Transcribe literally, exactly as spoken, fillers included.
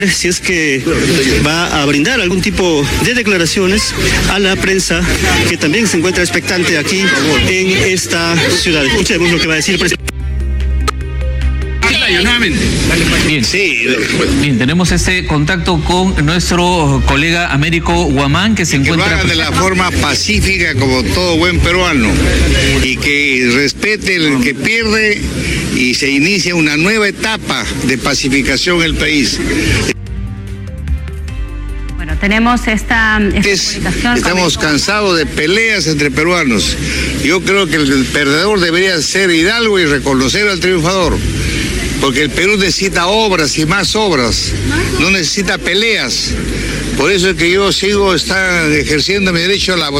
Si es que va a brindar algún tipo de declaraciones a la prensa que también se encuentra expectante aquí en esta ciudad. Escuchemos lo que va a decir el presidente. Bien, sí. Bien, tenemos este contacto con nuestro colega Américo Guamán, que se que encuentra... lo haga de la forma pacífica como todo buen peruano y que respete el que pierde y se inicia una nueva etapa de pacificación en el país. Bueno, tenemos esta, esta Es, comunicación. estamos con... cansados de peleas entre peruanos. Yo creo que el perdedor debería ser Hidalgo y reconocer al triunfador. Porque el Perú necesita obras y más obras, no necesita peleas. Por eso es que yo sigo está, ejerciendo mi derecho a la votación.